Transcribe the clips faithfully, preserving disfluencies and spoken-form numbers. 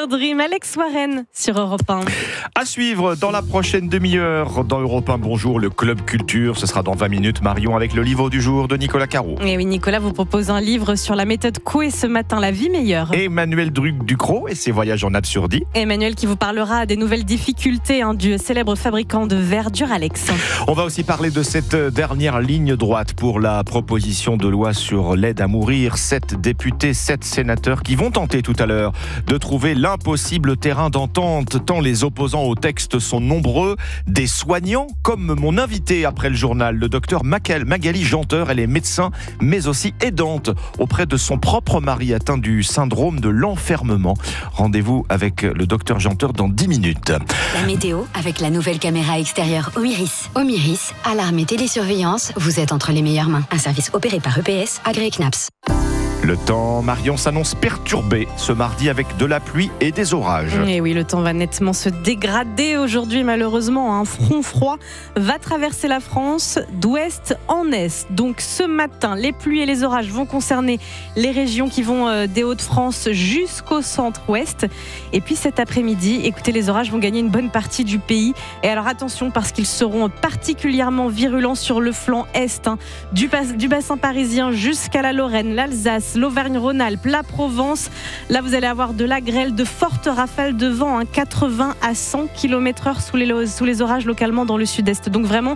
Dream, Alex Warren sur Europe un. À suivre dans la prochaine demi-heure dans Europe un. Bonjour, le Club Culture. Ce sera dans vingt minutes, Marion, avec le livre du jour de Nicolas Caro. Et oui, Nicolas vous propose un livre sur la méthode Coué ce matin, La vie meilleure. Emmanuel Ducrot et ses voyages en Absurdie. Emmanuel qui vous parlera des nouvelles difficultés hein, du célèbre fabricant de verre Duralex. On va aussi parler de cette dernière ligne droite pour la proposition de loi sur l'aide à mourir. Sept députés, sept sénateurs qui vont tenter tout à l'heure de trouver l'impossible terrain d'entente, tant les opposants au texte sont nombreux. Des soignants, comme mon invité après le journal, le docteur Magali Janteur. Elle est médecin, mais aussi aidante auprès de son propre mari atteint du syndrome de l'enfermement. Rendez-vous avec le docteur Janteur dans dix minutes. La météo avec la nouvelle caméra extérieure Omiris. Omiris, alarme et télésurveillance, vous êtes entre les meilleures mains. Un service opéré par E P S, agréé C N A P S. Le temps, Marion, s'annonce perturbé ce mardi avec de la pluie et des orages. Et oui, le temps va nettement se dégrader aujourd'hui, malheureusement. Un front froid va traverser la France d'ouest en est. Donc ce matin, les pluies et les orages vont concerner les régions qui vont des Hauts-de-France jusqu'au centre-ouest. Et puis cet après-midi, écoutez, les orages vont gagner une bonne partie du pays. Et alors attention, parce qu'ils seront particulièrement virulents sur le flanc est, hein, du, bas, du bassin parisien jusqu'à la Lorraine, l'Alsace, l'Auvergne-Rhône-Alpes, la Provence. Là, vous allez avoir de la grêle, de fortes rafales de vent, hein, quatre-vingts à cent kilomètres heure sous les, sous les orages localement dans le sud-est. Donc vraiment,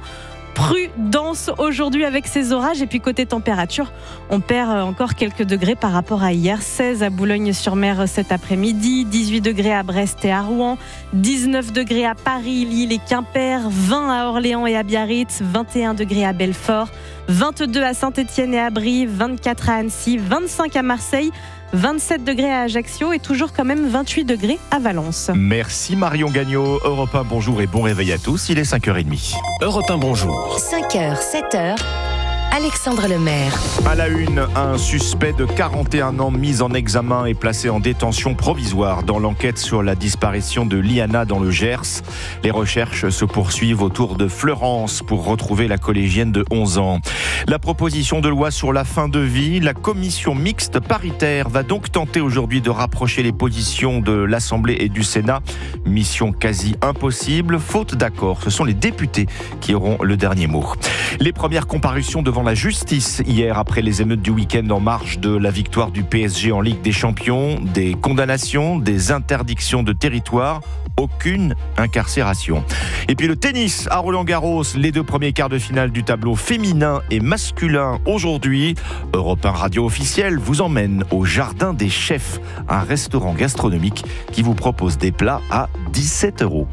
prudence aujourd'hui avec ces orages. Et puis côté température, on perd encore quelques degrés par rapport à hier. seize à Boulogne-sur-Mer cet après-midi, dix-huit degrés à Brest et à Rouen, dix-neuf degrés à Paris, Lille et Quimper, vingt à Orléans et à Biarritz, vingt et un degrés à Belfort, vingt-deux à Saint-Étienne et à Brie, vingt-quatre à Annecy, vingt-cinq à Marseille, vingt-sept degrés à Ajaccio et toujours quand même vingt-huit degrés à Valence. Merci Marion Gagnon. Europe un, bonjour et bon réveil à tous. Il est cinq heures trente. Europe un, bonjour. cinq heures, sept heures. Alexandre Lemaire. À la une, un suspect de quarante et un ans mis en examen et placé en détention provisoire dans l'enquête sur la disparition de Liana dans le Gers. Les recherches se poursuivent autour de Fleurance pour retrouver la collégienne de onze ans. La proposition de loi sur la fin de vie, la commission mixte paritaire va donc tenter aujourd'hui de rapprocher les positions de l'Assemblée et du Sénat. Mission quasi impossible, faute d'accord. Ce sont les députés qui auront le dernier mot. Les premières comparutions devant la justice hier après les émeutes du week-end en marge de la victoire du P S G en Ligue des Champions, des condamnations, des interdictions de territoire, aucune incarcération. Et puis le tennis à Roland-Garros, les deux premiers quarts de finale du tableau féminin et masculin aujourd'hui. Europe un Radio officielle vous emmène au Jardin des Chefs, un restaurant gastronomique qui vous propose des plats à dix-sept euros.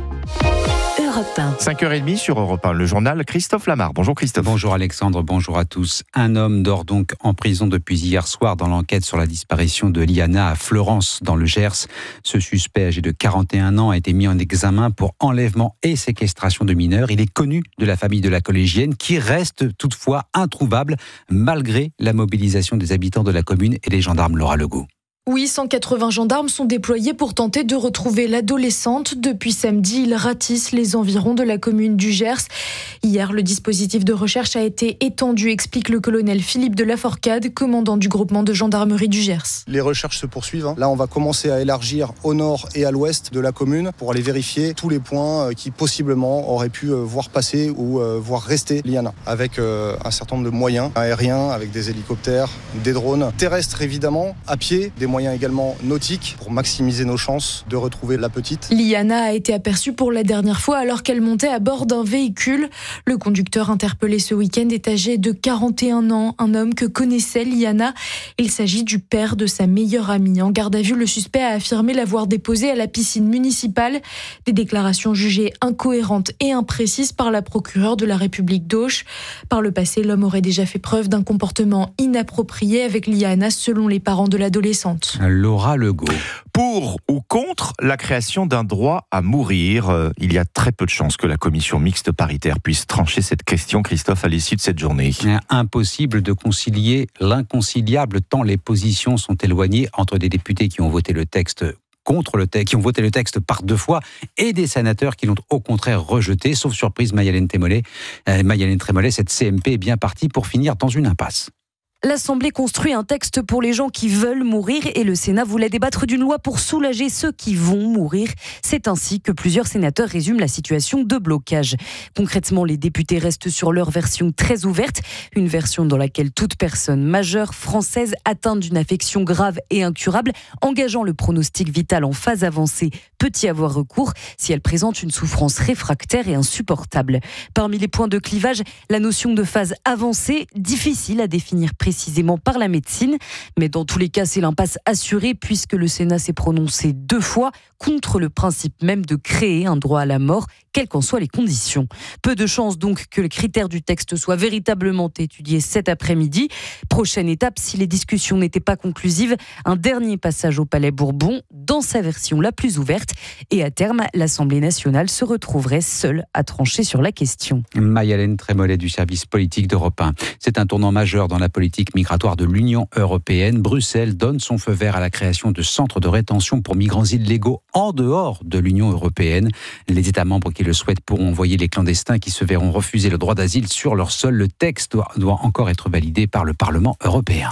cinq heures trente sur Europe un, le journal Christophe Lamar. Bonjour Christophe. Bonjour Alexandre, bonjour à tous. Un homme dort donc en prison depuis hier soir dans l'enquête sur la disparition de Liana à Fleurance dans le Gers. Ce suspect âgé de quarante et un ans a été mis en examen pour enlèvement et séquestration de mineurs. Il est connu de la famille de la collégienne qui reste toutefois introuvable malgré la mobilisation des habitants de la commune et des gendarmes. Laura Legault. Oui, cent quatre-vingts gendarmes sont déployés pour tenter de retrouver l'adolescente. Depuis samedi, ils ratissent les environs de la commune du Gers. Hier, le dispositif de recherche a été étendu, explique le colonel Philippe de Laforcade, commandant du groupement de gendarmerie du Gers. Les recherches se poursuivent. Là, on va commencer à élargir au nord et à l'ouest de la commune pour aller vérifier tous les points qui possiblement auraient pu voir passer ou voir rester Liana. Avec un certain nombre de moyens aériens, avec des hélicoptères, des drones, terrestres évidemment, à pied, des moyens également nautiques pour maximiser nos chances de retrouver la petite. Liana a été aperçue pour la dernière fois alors qu'elle montait à bord d'un véhicule. Le conducteur interpellé ce week-end est âgé de quarante et un ans, un homme que connaissait Liana. Il s'agit du père de sa meilleure amie. En garde à vue, le suspect a affirmé l'avoir déposée à la piscine municipale. Des déclarations jugées incohérentes et imprécises par la procureure de la République d'Auch. Par le passé, l'homme aurait déjà fait preuve d'un comportement inapproprié avec Liana selon les parents de l'adolescente. Laura Legault. Pour ou contre la création d'un droit à mourir, euh, il y a très peu de chances que la commission mixte paritaire puisse trancher cette question, Christophe, à l'issue de cette journée. Impossible de concilier l'inconciliable tant les positions sont éloignées entre des députés qui ont voté le texte contre le texte, qui ont voté le texte par deux fois, et des sénateurs qui l'ont au contraire rejeté. Sauf surprise, Mayalène Trémollet, euh, Mayalène Trémollet, cette C M P est bien partie pour finir dans une impasse. L'Assemblée construit un texte pour les gens qui veulent mourir et le Sénat voulait débattre d'une loi pour soulager ceux qui vont mourir. C'est ainsi que plusieurs sénateurs résument la situation de blocage. Concrètement, les députés restent sur leur version très ouverte, une version dans laquelle toute personne majeure française atteinte d'une affection grave et incurable, engageant le pronostic vital en phase avancée, peut y avoir recours si elle présente une souffrance réfractaire et insupportable. Parmi les points de clivage, la notion de phase avancée, difficile à définir précisément par la médecine, mais dans tous les cas, c'est l'impasse assurée puisque le Sénat s'est prononcé deux fois contre le principe même de créer un droit à la mort, quelles qu'en soient les conditions. Peu de chances donc que les critères du texte soient véritablement étudiés cet après-midi. Prochaine étape, si les discussions n'étaient pas conclusives, un dernier passage au Palais Bourbon dans sa version la plus ouverte. Et à terme, l'Assemblée nationale se retrouverait seule à trancher sur la question. Maï-Hélène Trémollet du service politique d'Europe un. C'est un tournant majeur dans la politique migratoire de l'Union européenne. Bruxelles donne son feu vert à la création de centres de rétention pour migrants illégaux en dehors de l'Union européenne. Les États membres qui le souhaitent pourront envoyer les clandestins qui se verront refuser le droit d'asile sur leur sol. Le texte doit, doit encore être validé par le Parlement européen.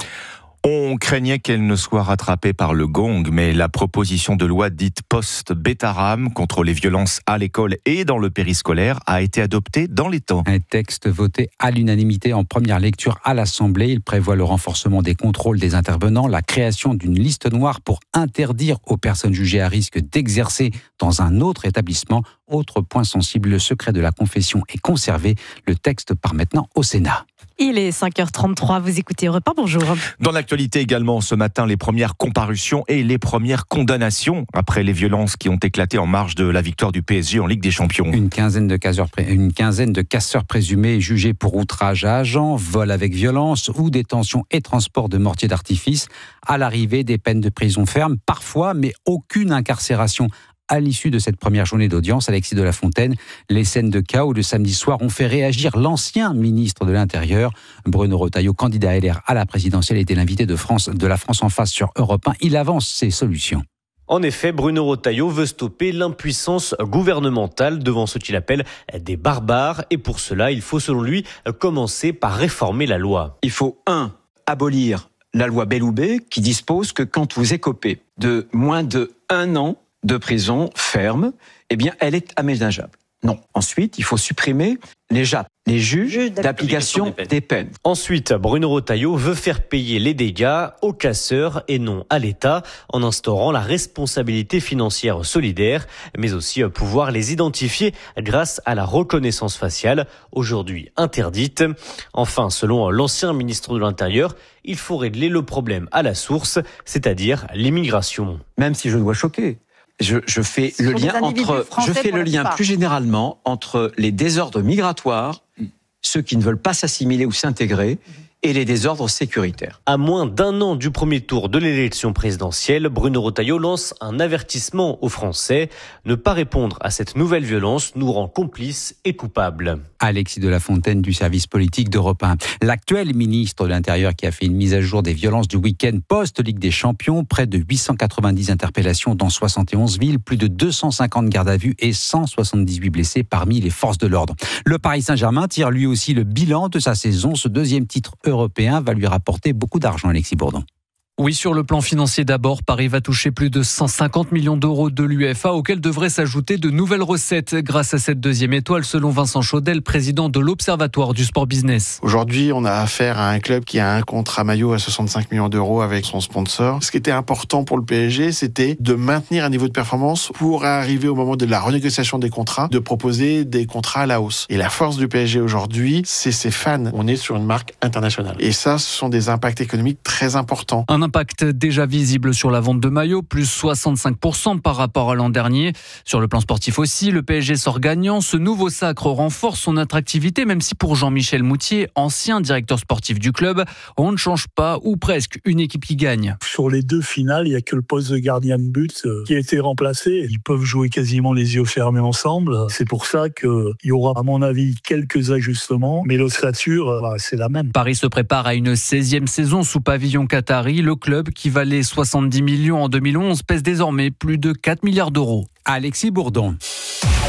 On craignait qu'elle ne soit rattrapée par le gong, mais la proposition de loi dite post-Bétaram contre les violences à l'école et dans le périscolaire a été adoptée dans les temps. Un texte voté à l'unanimité en première lecture à l'Assemblée. Il prévoit le renforcement des contrôles des intervenants, la création d'une liste noire pour interdire aux personnes jugées à risque d'exercer dans un autre établissement. Autre point sensible, le secret de la confession est conservé. Le texte part maintenant au Sénat. Il est cinq heures trente-trois, vous écoutez Europe un, bonjour. Dans l'actualité également, ce matin, les premières comparutions et les premières condamnations après les violences qui ont éclaté en marge de la victoire du P S G en Ligue des Champions. Une quinzaine de casseurs, une quinzaine de casseurs présumés jugés pour outrage à agent, vol avec violence ou détention et transport de mortiers d'artifice. À l'arrivée, des peines de prison ferme, parfois, mais aucune incarcération. À l'issue de cette première journée d'audience, Alexis de la Fontaine, les scènes de chaos de samedi soir ont fait réagir l'ancien ministre de l'Intérieur. Bruno Retailleau, candidat L R à la présidentielle, était l'invité de, France, de la France en face sur Europe un. Il avance ses solutions. En effet, Bruno Retailleau veut stopper l'impuissance gouvernementale devant ce qu'il appelle des barbares. Et pour cela, il faut, selon lui, commencer par réformer la loi. Il faut, un, abolir la loi Belloubet qui dispose que quand vous écopez de moins de un an de prison ferme, eh bien, elle est aménageable. Non. Ensuite, il faut supprimer les J A P, les juges d'application des peines. des peines. Ensuite, Bruno Retailleau veut faire payer les dégâts aux casseurs et non à l'État, en instaurant la responsabilité financière solidaire, mais aussi pouvoir les identifier grâce à la reconnaissance faciale, aujourd'hui interdite. Enfin, selon l'ancien ministre de l'Intérieur, il faut régler le problème à la source, c'est-à-dire l'immigration. Même si je dois choquer. Je, je fais le lien entre, je fais le lien plus généralement entre les désordres migratoires, ceux qui ne veulent pas s'assimiler ou s'intégrer, et les désordres sécuritaires. À moins d'un an du premier tour de l'élection présidentielle, Bruno Retailleau lance un avertissement aux Français. Ne pas répondre à cette nouvelle violence nous rend complices et coupables. Alexis de la Fontaine du service politique d'Europe un. L'actuel ministre de l'Intérieur qui a fait une mise à jour des violences du week-end post-Ligue des Champions, près de huit cent quatre-vingt-dix interpellations dans soixante et onze villes, plus de deux cent cinquante gardes à vue et cent soixante-dix-huit blessés parmi les forces de l'ordre. Le Paris Saint-Germain tire lui aussi le bilan de sa saison. Ce deuxième titre européen va lui rapporter beaucoup d'argent, Alexis Bourdon. Oui, sur le plan financier d'abord, Paris va toucher plus de cent cinquante millions d'euros de l'U E F A, auxquels devraient s'ajouter de nouvelles recettes grâce à cette deuxième étoile, selon Vincent Chaudel, président de l'Observatoire du Sport Business. Aujourd'hui, on a affaire à un club qui a un contrat maillot à soixante-cinq millions d'euros avec son sponsor. Ce qui était important pour le P S G, c'était de maintenir un niveau de performance pour arriver au moment de la renégociation des contrats, de proposer des contrats à la hausse. Et la force du P S G aujourd'hui, c'est ses fans. On est sur une marque internationale. Et ça, ce sont des impacts économiques très importants. Un impact déjà visible sur la vente de maillots, plus soixante-cinq pour cent par rapport à l'an dernier. Sur le plan sportif aussi, le P S G sort gagnant. Ce nouveau sacre renforce son attractivité, même si pour Jean-Michel Moutier, ancien directeur sportif du club, on ne change pas ou presque une équipe qui gagne. Sur les deux finales, il n'y a que le poste de gardien de but qui a été remplacé. Ils peuvent jouer quasiment les yeux fermés ensemble. C'est pour ça qu'il y aura, à mon avis, quelques ajustements, mais l'ossature, c'est la même. Paris se prépare à une seizième saison sous pavillon qatari. Le club, qui valait soixante-dix millions en deux mille onze, pèse désormais plus de quatre milliards d'euros. Alexis Bourdon.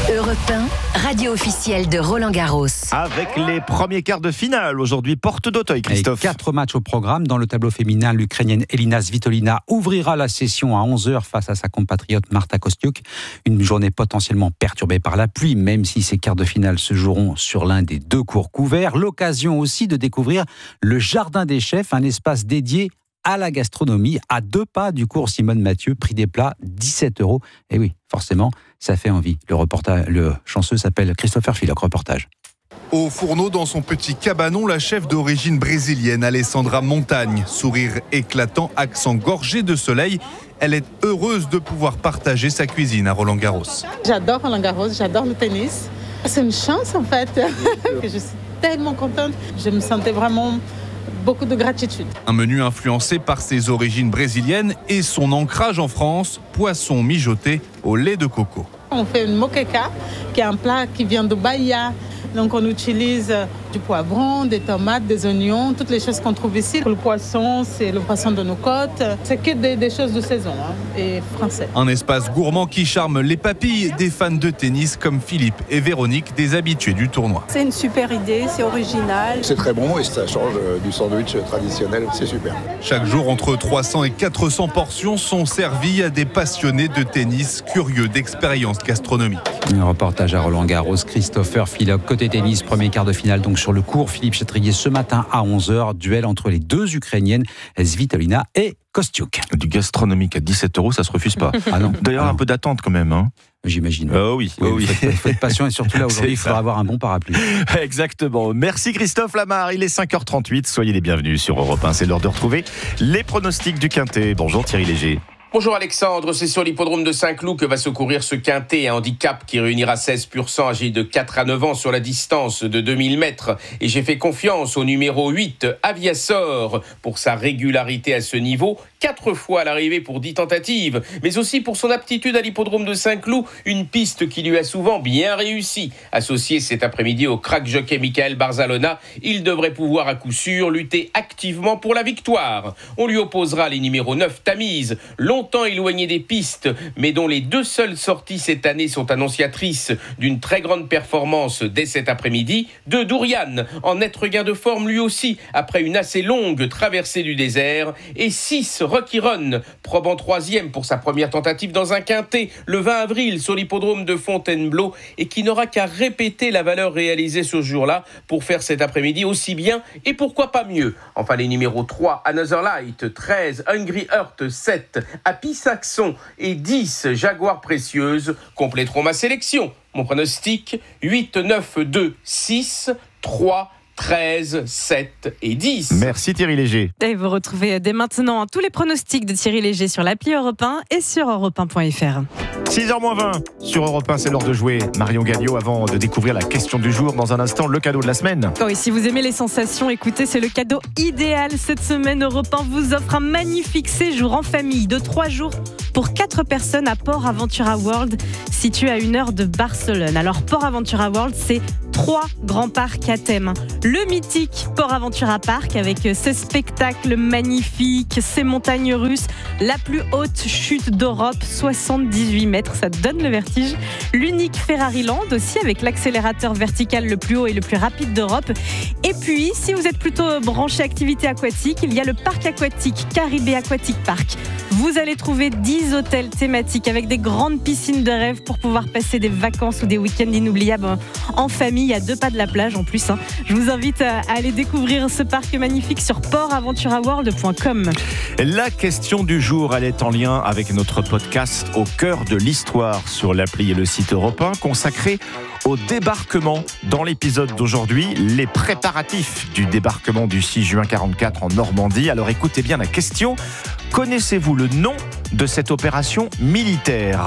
Europe un, radio officielle de Roland Garros. Avec les premiers quarts de finale aujourd'hui, porte d'Auteuil, Christophe. Et quatre matchs au programme. Dans le tableau féminin, l'Ukrainienne Elina Svitolina ouvrira la session à onze heures face à sa compatriote Marta Kostyuk. Une journée potentiellement perturbée par la pluie, même si ces quarts de finale se joueront sur l'un des deux courts couverts. L'occasion aussi de découvrir le Jardin des Chefs, un espace dédié à la gastronomie, à deux pas du cours Simone Mathieu, prix des plats dix-sept euros. Et oui, forcément, ça fait envie. Le, reportage, le chanceux s'appelle Christopher Phillock, reportage. Au fourneau, dans son petit cabanon, la chef d'origine brésilienne Alessandra Montagne. Sourire éclatant, accent gorgé de soleil. Elle est heureuse de pouvoir partager sa cuisine à Roland Garros. J'adore Roland Garros, j'adore le tennis. C'est une chance en fait. Je suis tellement contente. Je me sentais vraiment beaucoup de gratitude. Un menu influencé par ses origines brésiliennes et son ancrage en France, poisson mijoté au lait de coco. On fait une moqueca, qui est un plat qui vient de Bahia. Donc on utilise du poivron, des tomates, des oignons, toutes les choses qu'on trouve ici. Le poisson, c'est le poisson de nos côtes. C'est que des, des choses de saison hein, et français. Un espace gourmand qui charme les papilles des fans de tennis comme Philippe et Véronique, des habitués du tournoi. C'est une super idée, c'est original. C'est très bon et ça change du sandwich traditionnel, c'est super. Chaque jour, entre trois cents et quatre cents portions sont servies à des passionnés de tennis curieux d'expériences gastronomiques. Un reportage à Roland Garros, Christopher Phillock. Côté tennis, premier quart de finale donc sur le court Philippe Chatrier ce matin à onze heures. Duel entre les deux Ukrainiennes, Svitolina et Kostyuk. Du gastronomique à dix-sept euros, ça se refuse pas. Ah non. D'ailleurs, ah un peu d'attente quand même. Hein. J'imagine. Oh oui, oui, oh oui. Il faut être patient et surtout là aujourd'hui, il faudra avoir un bon parapluie. Exactement. Merci Christophe Lamar. Il est cinq heures trente-huit. Soyez les bienvenus sur Europe un. C'est l'heure de retrouver les pronostics du Quintet. Bonjour Thierry Léger. Bonjour Alexandre, c'est sur l'hippodrome de Saint-Cloud que va se courir ce quintet, un handicap qui réunira seize pur sang âgés de quatre à neuf ans sur la distance de deux mille mètres. Et j'ai fait confiance au numéro huit, Aviasor, pour sa régularité à ce niveau, quatre fois à l'arrivée pour dix tentatives, mais aussi pour son aptitude à l'hippodrome de Saint-Cloud, une piste qui lui a souvent bien réussi. Associé cet après-midi au crack jockey Michael Barzalona, il devrait pouvoir à coup sûr lutter activement pour la victoire. On lui opposera les numéros neuf, Tamise, longtemps éloigné des pistes, mais dont les deux seules sorties cette année sont annonciatrices d'une très grande performance dès cet après-midi, de Dourian, en net regain de forme lui aussi, après une assez longue traversée du désert, et six, Rocky Run, probant troisième pour sa première tentative dans un quintet, le vingt avril sur l'hippodrome de Fontainebleau, et qui n'aura qu'à répéter la valeur réalisée ce jour-là pour faire cet après-midi aussi bien, et pourquoi pas mieux. Enfin les numéros trois, Another Light, treize, Hungry Heart, sept, Happy Saxon et dix, Jaguar Précieuse compléteront ma sélection. Mon pronostic, huit, neuf, deux, six, trois, treize, sept et dix. Merci Thierry Léger. Et vous retrouvez dès maintenant tous les pronostics de Thierry Léger sur l'appli Europe un et sur europe un point f r. six heures moins vingt sur Europe un, c'est l'heure de jouer Marion Gagnot avant de découvrir la question du jour. Dans un instant, le cadeau de la semaine. Oh, et si vous aimez les sensations, écoutez, c'est le cadeau idéal. Cette semaine, Europe un vous offre un magnifique séjour en famille de trois jours pour quatre personnes à Port Aventura World, situé à une heure de Barcelone. Alors, Port Aventura World, c'est trois grands parcs à thème. Le mythique Port Aventura Park avec ses spectacles magnifiques, ses montagnes russes, la plus haute chute d'Europe, soixante-dix-huit mètres, ça donne le vertige. L'unique Ferrari Land aussi avec l'accélérateur vertical le plus haut et le plus rapide d'Europe. Et puis, si vous êtes plutôt branché activité aquatique, il y a le parc aquatique Caribé Aquatic Park. Vous allez trouver dix hôtels thématiques avec des grandes piscines de rêve pour pouvoir passer des vacances ou des week-ends inoubliables en famille à deux pas de la plage en plus. Hein. Je vous invite à aller découvrir ce parc magnifique sur port aventura world point com. La question du jour, elle est en lien avec notre podcast Au cœur de l'histoire sur l'appli et le site Europe un consacré au débarquement. Dans l'épisode d'aujourd'hui, les préparatifs du débarquement du six juin quarante-quatre en Normandie. Alors écoutez bien la question. Connaissez-vous le nom de cette opération militaire ?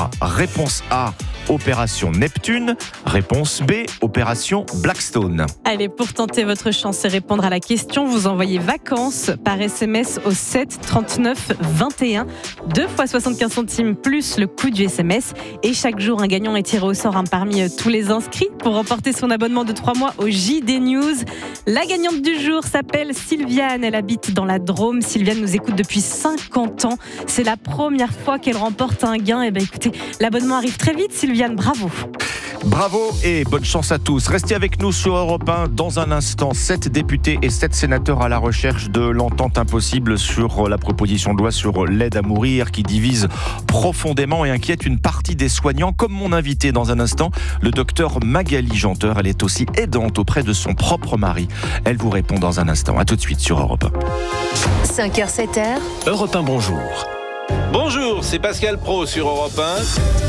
Réponse A, opération Neptune. Réponse B, opération Blackstone. Allez, pour tenter votre chance et répondre à la question, vous envoyez vacances par S M S au sept trente-neuf vingt et un. deux fois soixante-quinze centimes plus le coût du S M S. Et chaque jour, un gagnant est tiré au sort hein, parmi tous les inscrits pour remporter son abonnement de trois mois au J D News. La gagnante du jour s'appelle Sylviane. Elle habite dans la Drôme. Sylviane nous écoute depuis cinquante ans. C'est la première fois qu'elle remporte un gain. Et ben écoutez, l'abonnement arrive très vite, Sylviane. Bravo. Bravo et bonne chance à tous. Restez avec nous sur Europe un dans un instant. Sept députés et sept sénateurs à la recherche de l'entente impossible sur la proposition de loi sur l'aide à mourir qui divise profondément et inquiète une partie des soignants. Comme mon invité dans un instant, le docteur Magali Janteur. Elle est aussi aidante auprès de son propre mari. Elle vous répond dans un instant. À tout de suite sur Europe un. cinq heures, sept heures. Europe un, bonjour. Bonjour, c'est Pascal Pro sur Europe un.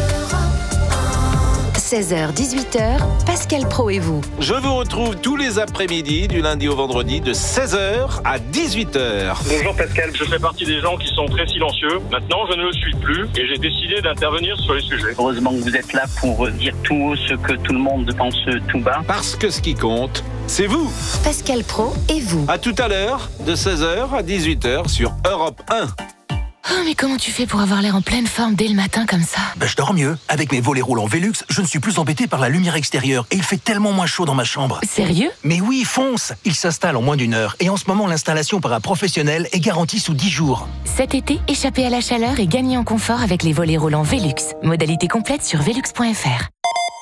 seize heures, dix-huit heures, Pascal Pro et vous. Je vous retrouve tous les après-midi, du lundi au vendredi, de seize heures à dix-huit heures. Bonjour Pascal, je fais partie des gens qui sont très silencieux. Maintenant, je ne le suis plus et j'ai décidé d'intervenir sur les sujets. Heureusement que vous êtes là pour dire tout haut ce que tout le monde pense tout bas. Parce que ce qui compte, c'est vous. Pascal Pro et vous. À tout à l'heure, de seize heures à dix-huit heures sur Europe un. Oh, mais comment tu fais pour avoir l'air en pleine forme dès le matin comme ça? Ben, je dors mieux. Avec mes volets roulants Velux, je ne suis plus embêté par la lumière extérieure et il fait tellement moins chaud dans ma chambre. Sérieux? Mais oui, fonce! Il s'installe en moins d'une heure et en ce moment, l'installation par un professionnel est garantie sous dix jours. Cet été, échappez à la chaleur et gagnez en confort avec les volets roulants Velux. Modalité complète sur velux point f r.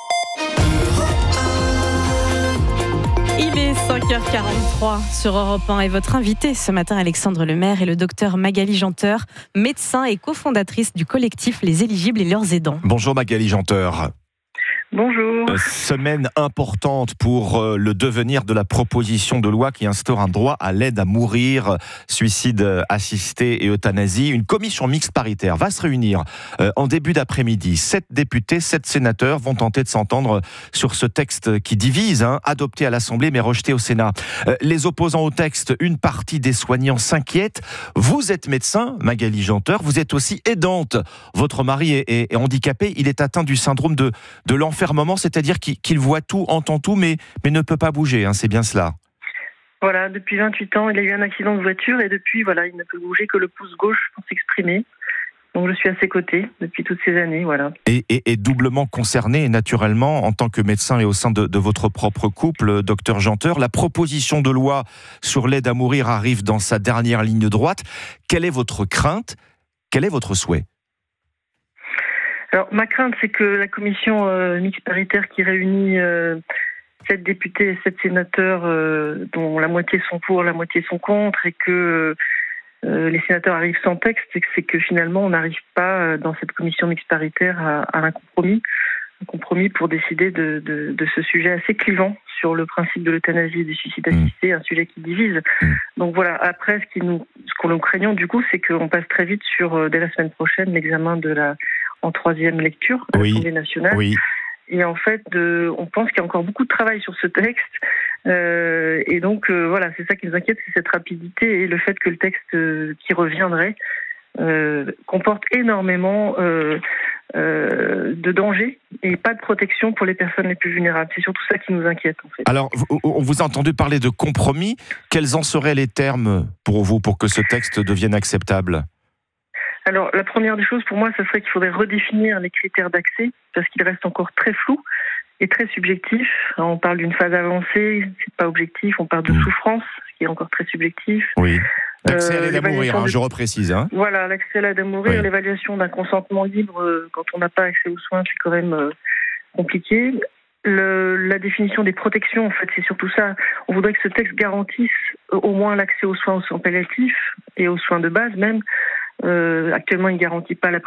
Il est cinq heures quarante-trois sur Europe un et votre invité ce matin, Alexandre Lemaire, est le docteur Magali Janteur, médecin et cofondatrice du collectif Les Éligibles et leurs aidants. Bonjour Magali Janteur. Bonjour. Semaine importante pour le devenir de la proposition de loi qui instaure un droit à l'aide à mourir, suicide assisté et euthanasie. Une commission mixte paritaire va se réunir en début d'après-midi. Sept députés, sept sénateurs vont tenter de s'entendre sur ce texte qui divise, hein, adopté à l'Assemblée mais rejeté au Sénat. Les opposants au texte, une partie des soignants s'inquiète. Vous êtes médecin, Magali Janteur, vous êtes aussi aidante. Votre mari est, est, est handicapé, il est atteint du syndrome de, de l'enfer. Moment, c'est-à-dire qu'il, qu'il voit tout, entend tout, mais, mais ne peut pas bouger, hein, c'est bien cela. Voilà, depuis vingt-huit ans, il a eu un accident de voiture et depuis, voilà, il ne peut bouger que le pouce gauche pour s'exprimer. Donc je suis à ses côtés depuis toutes ces années, voilà. Et, et, et doublement concerné, naturellement, en tant que médecin et au sein de, de votre propre couple, docteur Janteur, la proposition de loi sur l'aide à mourir arrive dans sa dernière ligne droite. Quelle est votre crainte? Quel est votre souhait? Alors, ma crainte, c'est que la commission euh, mixte paritaire qui réunit euh, sept députés et sept sénateurs, euh, dont la moitié sont pour, la moitié sont contre, et que euh, les sénateurs arrivent sans texte, c'est que finalement, on n'arrive pas euh, dans cette commission mixte paritaire à, à un compromis, un compromis pour décider de, de, de ce sujet assez clivant sur le principe de l'euthanasie et du suicide assisté, un sujet qui divise. Donc voilà, après, ce, qui nous, ce qu'on nous craignons du coup, c'est qu'on passe très vite sur, euh, dès la semaine prochaine, l'examen de la en troisième lecture à oui, l'Assemblée nationale. Oui. Et en fait, de, on pense qu'il y a encore beaucoup de travail sur ce texte. Euh, et donc, euh, voilà, c'est ça qui nous inquiète, c'est cette rapidité et le fait que le texte euh, qui reviendrait euh, comporte énormément euh, euh, de dangers et pas de protection pour les personnes les plus vulnérables. C'est surtout ça qui nous inquiète, en fait. Alors, on vous a entendu parler de compromis. Quels en seraient les termes pour vous, pour que ce texte devienne acceptable ? Alors, la première des choses, pour moi, ce serait qu'il faudrait redéfinir les critères d'accès, parce qu'il reste encore très flou et très subjectif. On parle d'une phase avancée, c'est pas objectif, on parle de souffrance, ce qui est encore très subjectif. Oui. L'accès à l'aide à mourir, hein, de... je reprécise. Hein. Voilà, l'accès à l'aide à mourir, oui. L'évaluation d'un consentement libre, euh, quand on n'a pas accès aux soins, c'est quand même euh, compliqué. Le, la définition des protections, en fait, c'est surtout ça. On voudrait que ce texte garantisse euh, au moins l'accès aux soins, aux soins palliatifs et aux soins de base même. Euh, actuellement, il ne garantit pas la